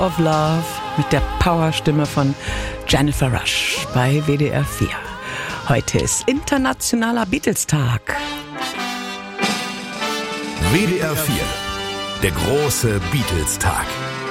of Love mit der Powerstimme von Jennifer Rush bei WDR 4. Heute ist Internationaler Beatles-Tag. WDR 4, der große Beatles-Tag.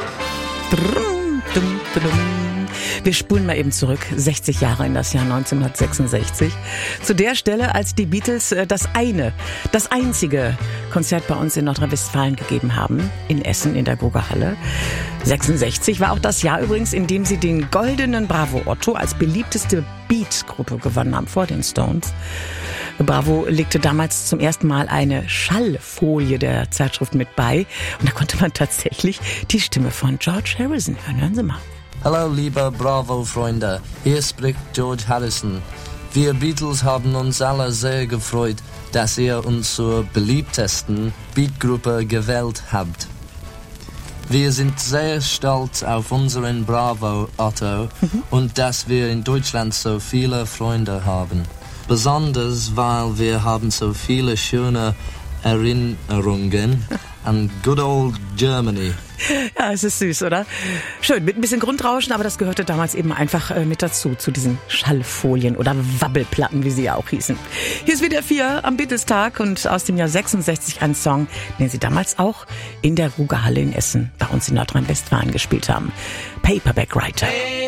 Wir spulen mal eben zurück, 60 Jahre in das Jahr 1966. Zu der Stelle, als die Beatles das einzige Konzert bei uns in Nordrhein-Westfalen gegeben haben, in Essen in der Grugahalle. 66 war auch das Jahr übrigens, in dem sie den goldenen Bravo Otto als beliebteste Beat-Gruppe gewonnen haben, vor den Stones. Bravo legte damals zum ersten Mal eine Schallfolie der Zeitschrift mit bei. Und da konnte man tatsächlich die Stimme von George Harrison hören. Hören Sie mal. Hallo liebe Bravo-Freunde, hier spricht George Harrison. Wir Beatles haben uns alle sehr gefreut, dass ihr uns zur beliebtesten Beatgruppe gewählt habt. Wir sind sehr stolz auf unseren Bravo Otto und dass wir in Deutschland so viele Freunde haben. Besonders, weil wir haben so viele schöne Erinnerungen an good old Germany. Ja, es ist süß, oder? Schön, mit ein bisschen Grundrauschen, aber das gehörte damals eben einfach mit dazu, zu diesen Schallfolien oder Wabbelplatten, wie sie ja auch hießen. Hier ist WDR 4 am Beatles-Tag und aus dem Jahr 66 ein Song, den sie damals auch in der Grugahalle in Essen bei uns in Nordrhein-Westfalen gespielt haben. Paperback Writer.